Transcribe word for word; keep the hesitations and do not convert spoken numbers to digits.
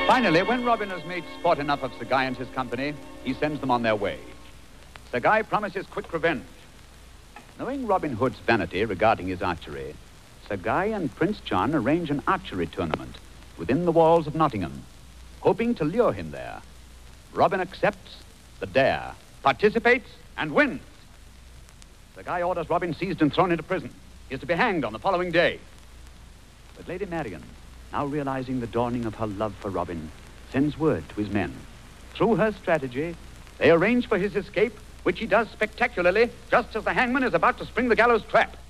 Finally, when Robin has made sport enough of Sir Guy and his company, he sends them on their way. Sir Guy promises quick revenge. Knowing Robin Hood's vanity regarding his archery, Sir Guy and Prince John arrange an archery tournament within the walls of Nottingham, hoping to lure him there. Robin accepts the dare, participates, and wins. Sir Guy orders Robin seized and thrown into prison. He is to be hanged on the following day. But Lady Marian, now realizing the dawning of her love for Robin, sends word to his men. Through her strategy, they arrange for his escape, which he does spectacularly just as the hangman is about to spring the gallows trap.